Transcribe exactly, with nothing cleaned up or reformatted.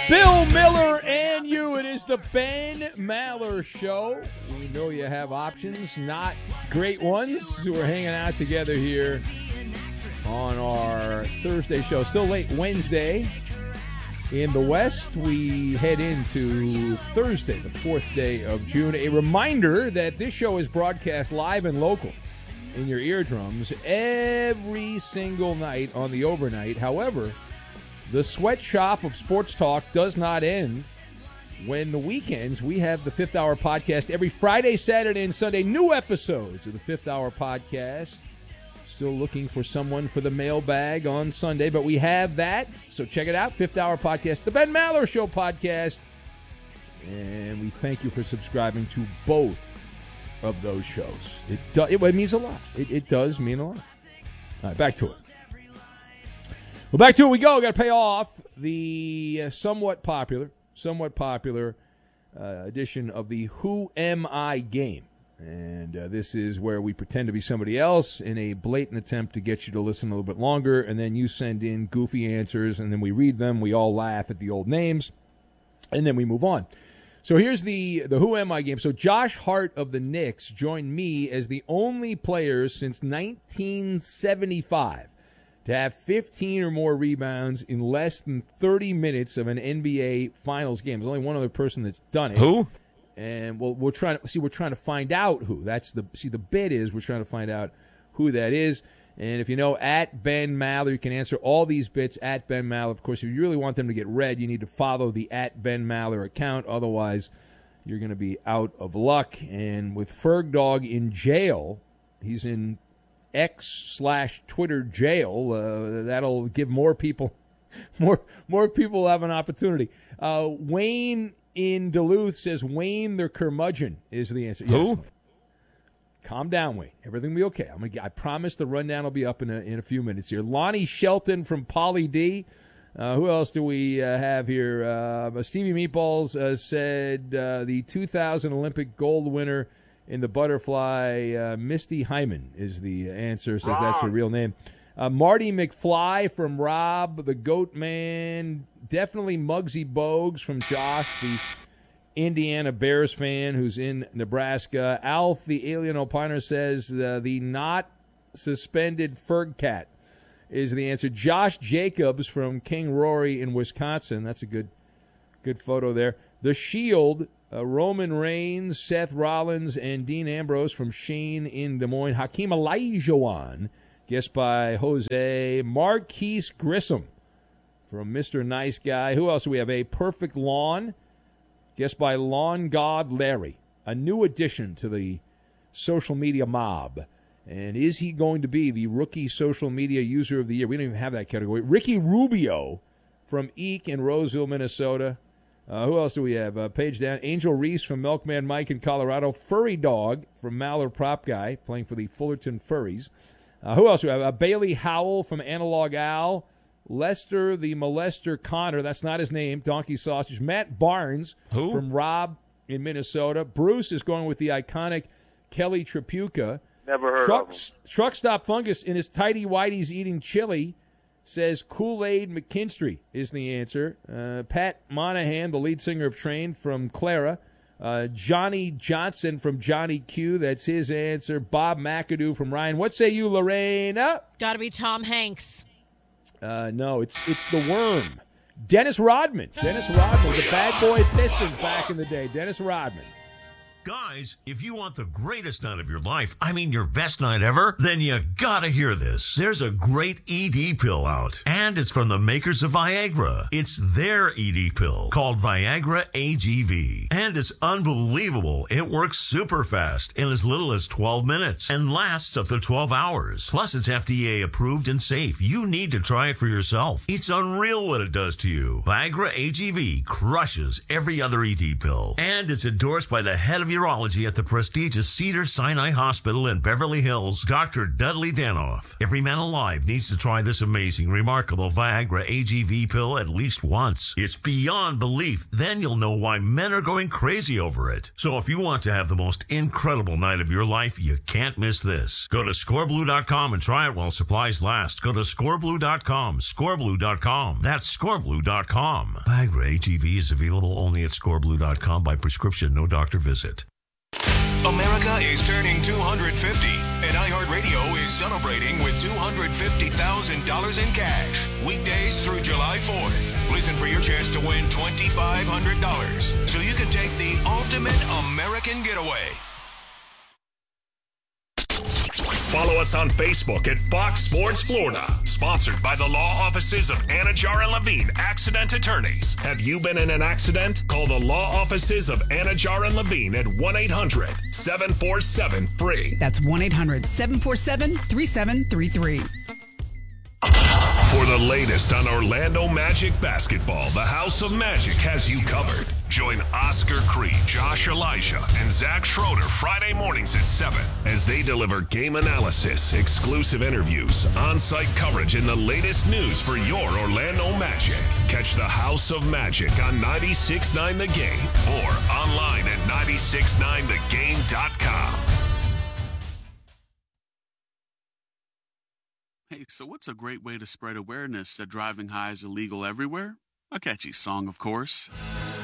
Bill Miller and you. It is the Ben Maller Show. We know you have options, not great ones. We're hanging out together here on our Thursday show. Still late Wednesday. In the West, we head into Thursday, the fourth day of June. A reminder that this show is broadcast live and local in your eardrums every single night on the overnight. However, the sweatshop of sports talk does not end when the weekends. We have the Fifth Hour Podcast every Friday, Saturday, and Sunday. New episodes of the Fifth Hour Podcast. Still looking for someone for the mailbag on Sunday, but we have that. So check it out, Fifth Hour Podcast, the Ben Maller Show podcast. And we thank you for subscribing to both of those shows. It, do, it, it means a lot. It, it does mean a lot. All right, back to it. Well, back to it we go. Got to pay off the uh, somewhat popular, somewhat popular uh, edition of the Who Am I game. And uh, this is where we pretend to be somebody else in a blatant attempt to get you to listen a little bit longer, and then you send in goofy answers, and then we read them. We all laugh at the old names, and then we move on. So here's the, the Who Am I game. So Josh Hart of the Knicks joined me as the only player since nineteen seventy-five to have fifteen or more rebounds in less than thirty minutes of an N B A Finals game. There's only one other person that's done it. Who? And we'll, we're trying to see. We're trying to find out who. That's the see. The bit is we're trying to find out who that is. And if you know at Ben Maller, you can answer all these bits at Ben Maller. Of course, if you really want them to get read, you need to follow the at Ben Maller account. Otherwise, you're going to be out of luck. And with Ferg Dog in jail, he's in X slash Twitter jail. Uh, that'll give more people, more more people have an opportunity. Uh, Wayne in Duluth says Wayne the curmudgeon is the answer. Who? Yes, calm down, Wayne. Everything will be okay. I'm gonna. I promise the rundown will be up in a, in a few minutes here. Lonnie Shelton from Pauly D. Uh, who else do we uh, have here? Uh, Stevie Meatballs uh, said uh, the two thousand Olympic gold winner in the butterfly, uh, Misty Hyman is the answer. Says that's her real name. Uh, Marty McFly from Rob, the Goat Man. Definitely Muggsy Bogues from Josh, the Indiana Bears fan who's in Nebraska. Alf, the alien opiner, says uh, the not suspended Ferg Cat is the answer. Josh Jacobs from King Rory in Wisconsin. That's a good, good photo there. The Shield. Uh, Roman Reigns, Seth Rollins, and Dean Ambrose from Shane in Des Moines. Hakeem Olajuwon, guessed by Jose. Marquise Grissom from Mister Nice Guy. Who else do we have? A Perfect Lawn, guessed by Lawn God Larry. A new addition to the social media mob. And is he going to be the rookie social media user of the year? We don't even have that category. Ricky Rubio from Eek in Roseville, Minnesota. Uh, who else do we have? Uh, page down. Angel Reese from Milkman Mike in Colorado. Furry Dog from Maller Prop Guy, playing for the Fullerton Furries. Uh, who else do we have? Uh, Bailey Howell from Analog Al. Lester the Molester Connor. That's not his name. Donkey Sausage. Matt Barnes Who? from Rob in Minnesota. Bruce is going with the iconic Kelly Tripucka. Never heard Truck, of him. Truck Stop Fungus in his tighty whities eating chili says Kool-Aid McKinstry is the answer. Uh, Pat Monahan, the lead singer of Train from Clara. Uh, Johnny Johnson from Johnny Q. That's his answer. Bob McAdoo from Ryan. What say you, Lorena? Got to be Tom Hanks. Uh, no, it's it's the Worm. Dennis Rodman. Dennis Rodman, the bad boy Pistons back in the day. Dennis Rodman. Guys, if you want the greatest night of your life, I mean your best night ever, then you gotta hear this. There's a great E D pill out, and it's from the makers of Viagra. It's their E D pill called Viagra A G V, and it's unbelievable. It works super fast in as little as twelve minutes and lasts up to twelve hours. Plus, it's F D A approved and safe. You need to try it for yourself. It's unreal what it does to you. Viagra A G V crushes every other E D pill, and it's endorsed by the head of your urology at the prestigious Cedars-Sinai Hospital in Beverly Hills, Doctor Dudley Danoff. Every man alive needs to try this amazing, remarkable Viagra A G V pill at least once. It's beyond belief. Then you'll know why men are going crazy over it. So if you want to have the most incredible night of your life, you can't miss this. Go to score blue dot com and try it while supplies last. Go to score blue dot com, score blue dot com. That's score blue dot com. Viagra A G V is available only at score blue dot com by prescription, no doctor visit. America is turning two hundred fifty, and iHeartRadio is celebrating with two hundred fifty thousand dollars in cash. Weekdays through July fourth. Listen for your chance to win two thousand five hundred dollars so you can take the ultimate American getaway. Follow us on Facebook at Fox Sports Florida. Sponsored by the law offices of Anajar and Levine, accident attorneys. Have you been in an accident? Call the law offices of Anajar and Levine at one eight hundred seven four seven free. That's one eight hundred seven four seven three seven three three. For the latest on Orlando Magic basketball, the House of Magic has you covered. Join Oscar Creed, Josh Elijah, and Zach Schroeder Friday mornings at seven as they deliver game analysis, exclusive interviews, on-site coverage, and the latest news for your Orlando Magic. Catch the House of Magic on ninety-six point nine The Game or online at nine six nine the game dot com. Hey, so what's a great way to spread awareness that driving high is illegal everywhere? A catchy song, of course.